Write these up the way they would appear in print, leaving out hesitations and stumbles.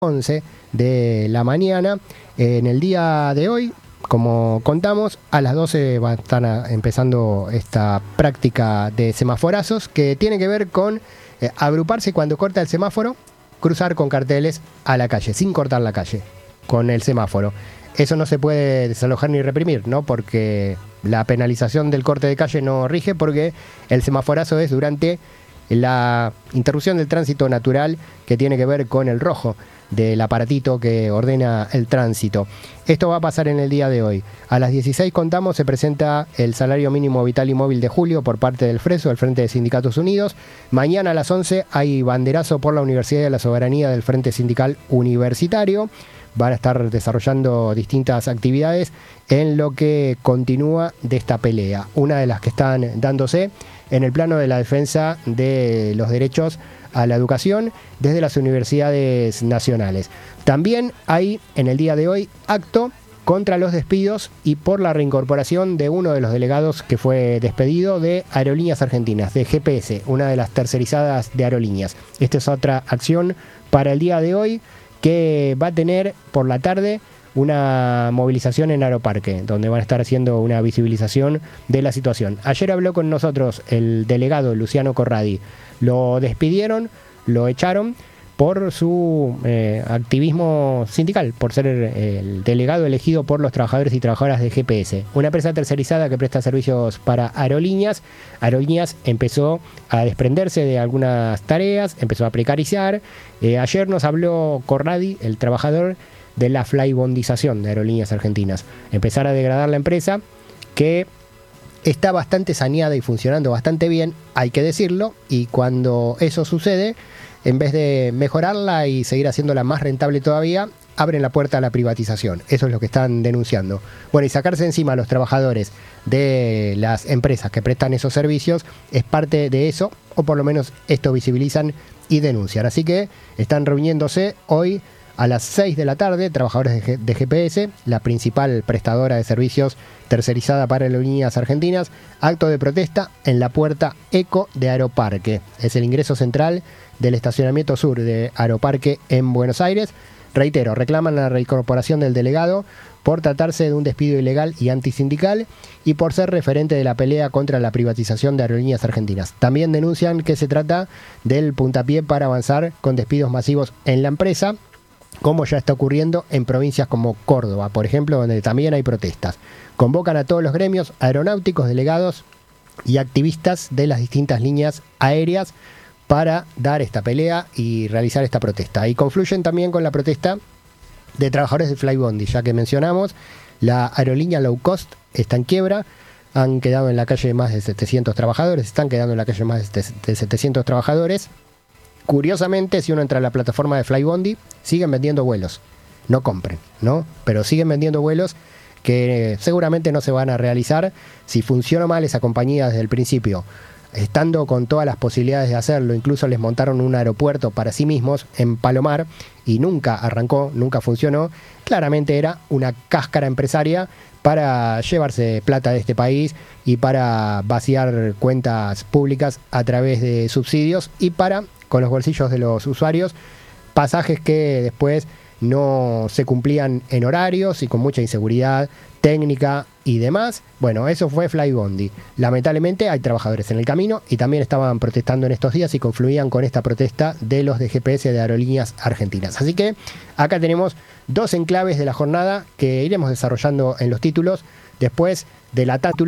11 de la mañana. En el día de hoy, como contamos, a las 12 va a estar empezando esta práctica de semaforazos que tiene que ver con agruparse cuando corta el semáforo, cruzar con carteles a la calle, sin cortar la calle, con el semáforo. Eso no se puede desalojar ni reprimir, ¿no? Porque la penalización del corte de calle no rige, porque el semaforazo es durante la interrupción del tránsito natural que tiene que ver con el rojo del aparatito que ordena el tránsito. Esto va a pasar en el día de hoy. A las 16 contamos, se presenta el salario mínimo vital y móvil de julio por parte del FRESO, el Frente de Sindicatos Unidos. Mañana a las 11 hay banderazo por la Universidad de la Soberanía del Frente Sindical Universitario. Van a estar desarrollando distintas actividades en lo que continúa de esta pelea. Una de las que están dándose en el plano de la defensa de los derechos a la educación desde las universidades nacionales. También hay en el día de hoy acto contra los despidos y por la reincorporación de uno de los delegados que fue despedido de Aerolíneas Argentinas, de GPS, una de las tercerizadas de Aerolíneas. Esta es otra acción para el día de hoy que va a tener por la tarde una movilización en Aeroparque, donde van a estar haciendo una visibilización de la situación. Ayer habló con nosotros el delegado Luciano Corradi. Lo despidieron, lo echaron por su activismo sindical, por ser el delegado elegido por los trabajadores y trabajadoras de GPS, una empresa tercerizada que presta servicios para aerolíneas. Aerolíneas empezó a desprenderse de algunas tareas, empezó a precarizar. Ayer nos habló Corradi, el trabajador, de la flybondización de Aerolíneas Argentinas. Empezar a degradar la empresa, que está bastante saneada y funcionando bastante bien, hay que decirlo, y cuando eso sucede, en vez de mejorarla y seguir haciéndola más rentable todavía, abren la puerta a la privatización. Eso es lo que están denunciando. Bueno, y sacarse encima a los trabajadores de las empresas que prestan esos servicios es parte de eso, o por lo menos esto visibilizan y denuncian. Así que están reuniéndose hoy a las 6 de la tarde, trabajadores de GPS, la principal prestadora de servicios tercerizada para Aerolíneas Argentinas, acto de protesta en la puerta Eco de Aeroparque. Es el ingreso central del estacionamiento sur de Aeroparque en Buenos Aires. Reitero, reclaman la reincorporación del delegado por tratarse de un despido ilegal y antisindical y por ser referente de la pelea contra la privatización de Aerolíneas Argentinas. También denuncian que se trata del puntapié para avanzar con despidos masivos en la empresa, como ya está ocurriendo en provincias como Córdoba, por ejemplo, donde también hay protestas. Convocan a todos los gremios aeronáuticos, delegados y activistas de las distintas líneas aéreas para dar esta pelea y realizar esta protesta. Y confluyen también con la protesta de trabajadores de Flybondi, ya que mencionamos, la aerolínea low cost está en quiebra, han quedado en la calle más de 700 trabajadores, están quedando en la calle más de 700 trabajadores. Curiosamente, si uno entra a la plataforma de Flybondi, siguen vendiendo vuelos. No compren, ¿no? Pero siguen vendiendo vuelos que seguramente no se van a realizar si funciona mal esa compañía desde el principio. Estando con todas las posibilidades de hacerlo, incluso les montaron un aeropuerto para sí mismos en Palomar y nunca arrancó, nunca funcionó. Claramente era una cáscara empresaria para llevarse plata de este país y para vaciar cuentas públicas a través de subsidios y para, con los bolsillos de los usuarios, pasajes que después no se cumplían en horarios y con mucha inseguridad técnica y demás. Bueno, eso fue Flybondi. Lamentablemente hay trabajadores en el camino y también estaban protestando en estos días y confluían con esta protesta de los de GPS de Aerolíneas Argentinas. Así que acá tenemos dos enclaves de la jornada que iremos desarrollando en los títulos, después de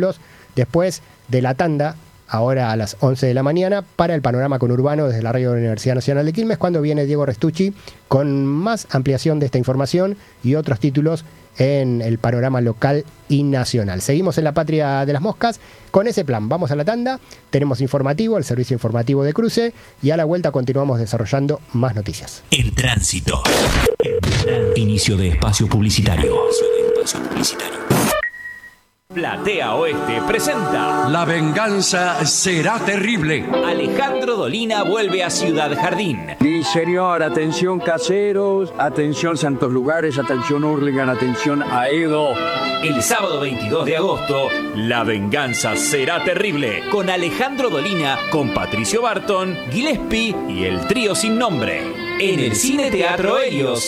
la tanda, ahora a las 11 de la mañana, para el panorama conurbano desde la radio de la Universidad Nacional de Quilmes, cuando viene Diego Restucci con más ampliación de esta información y otros títulos en el panorama local y nacional. Seguimos en la patria de las moscas con ese plan. Vamos a la tanda, tenemos informativo, el servicio informativo de cruce, y a la vuelta continuamos desarrollando más noticias. En tránsito. Inicio de espacio publicitario. Platea Oeste presenta La venganza será terrible. Alejandro Dolina vuelve a Ciudad Jardín. Sí, señor, atención caseros, atención Santos Lugares, atención Hurlingham, atención Aedo. El sábado 22 de agosto, La venganza será terrible, con Alejandro Dolina, con Patricio Barton, Gillespie y el trío sin nombre. En el Cine Teatro Helios.